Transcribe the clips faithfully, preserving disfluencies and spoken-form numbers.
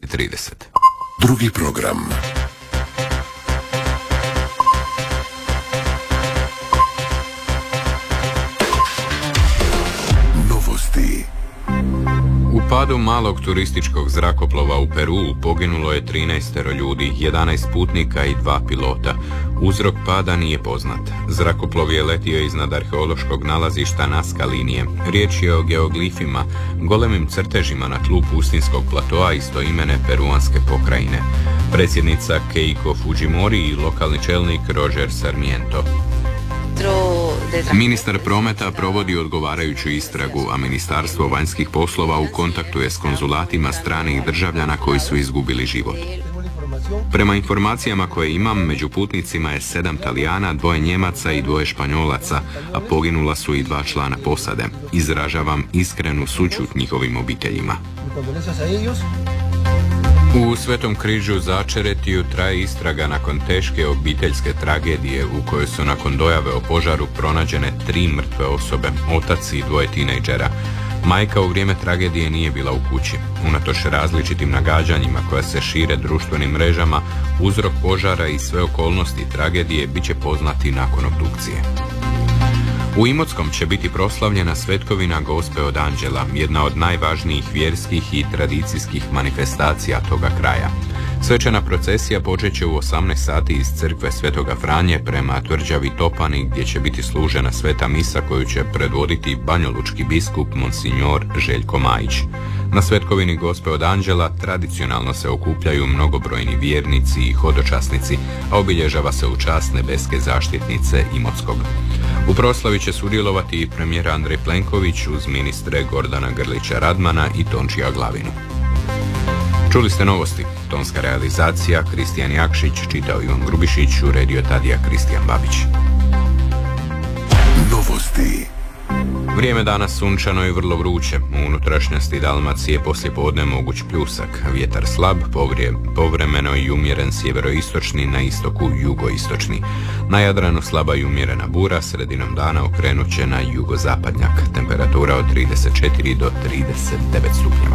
trideset. Drugi program. Novosti. U padu malog turističkog zrakoplova u Peruu poginulo je trinaestero ljudi, jedanaest putnika i dva pilota. Uzrok pada nije poznat. Zrakoplov je letio iznad arheološkog nalazišta Nazca linije. Riječ je o geoglifima, golemim crtežima na tlu pustinskog platoa istoimene peruanske pokrajine. Predsjednica Keiko Fujimori i lokalni čelnik Roger Sarmiento. Ministar prometa provodi odgovarajuću istragu, a Ministarstvo vanjskih poslova u kontaktu je s konzulatima stranih državljana koji su izgubili život. Prema informacijama koje imam, među putnicima je sedam Talijana, dvoje Njemaca i dvoje Španjolaca, a poginula su i dva člana posade. Izražavam iskrenu sućut njihovim obiteljima. U Svetom križu Začeretiju traje istraga nakon teške obiteljske tragedije u kojoj su nakon dojave o požaru pronađene tri mrtve osobe, otac i dvoje tinejdžera. Majka u vrijeme tragedije nije bila u kući. Unatoč različitim nagađanjima koja se šire društvenim mrežama, uzrok požara i sve okolnosti tragedije bit će poznati nakon obdukcije. U Imotskom će biti proslavljena svetkovina Gospe od Anđela, jedna od najvažnijih vjerskih i tradicijskih manifestacija toga kraja. Svečana procesija počet će u osamnaest sati iz crkve Svetoga Franje prema tvrđavi Topani, gdje će biti služena sveta misa koju će predvoditi banjolučki biskup Monsignor Željko Majić. Na svetkovini Gospe od Anđela tradicionalno se okupljaju mnogobrojni vjernici i hodočasnici, a obilježava se u čast nebeske zaštitnice Imotskog. U proslavi će sudjelovati i premijer Andrej Plenković uz ministre Gordana Grlića Radmana i Tončija Glavinu. Čuli ste novosti. Tonska realizacija Kristijan Jakšić, čitao Ivan Grubišić, uredio Tadija Kristijan Babić. Novosti. Vrijeme danas sunčano i vrlo vruće. U unutrašnjosti Dalmacije poslijepodne moguć pljusak. Vjetar slab, povrije, povremeno i umjeren sjeveroistočni, na istoku jugoistočni. Na Jadranu slaba i umjerena bura, sredinom dana okrenut će na jugozapadnjak. Temperatura od trideset četiri do trideset devet stupnjeva.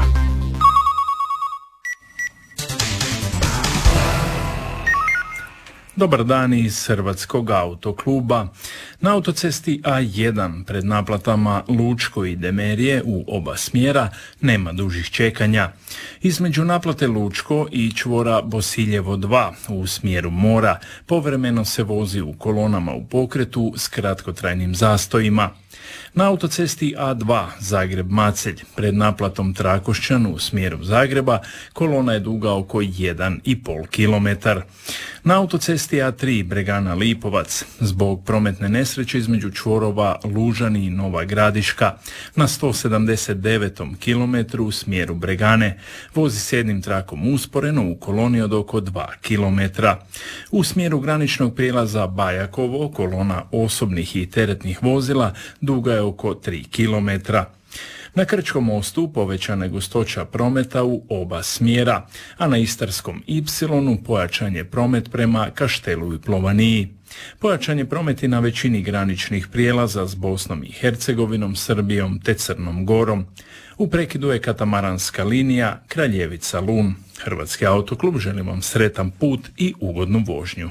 Dobar dan iz Hrvatskog autokluba. Na autocesti A jedan pred naplatama Lučko i Demerije u oba smjera nema dužih čekanja. Između naplate Lučko i čvora Bosiljevo dva u smjeru mora povremeno se vozi u kolonama u pokretu s kratkotrajnim zastojima. Na autocesti A dva Zagreb-Macelj pred naplatom Trakošćan u smjeru Zagreba kolona je duga oko jedan i pol kilometar. Na autocesti A tri Bregana-Lipovac zbog prometne nesreće između čvorova Lužani i Nova Gradiška na sto sedamdeset devetom kilometru u smjeru Bregane vozi se jednim trakom usporeno u koloni od oko dva kilometra. U smjeru graničnog prijelaza Bajakovo kolona osobnih i teretnih vozila duga je oko tri kilometra. Na Krčkom mostu povećana je gustoća prometa u oba smjera, a na Istarskom Ipsilonu pojačan je promet prema Kaštelu i Plovaniji. Pojačan je promet i na većini graničnih prijelaza s Bosnom i Hercegovinom, Srbijom te Crnom Gorom. U prekidu je katamaranska linija Kraljevica-Lun. Hrvatski autoklub želi vam sretan put i ugodnu vožnju.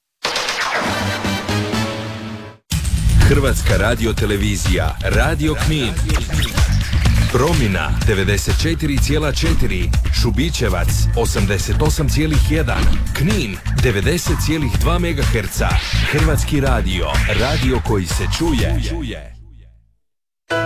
Hrvatska radiotelevizija, Radio Knin. Promina devedeset četiri zarez četiri, Šubićevac osamdeset osam zarez jedan, Knin devedeset zarez dva megaherca. Hrvatski radio, radio koji se čuje.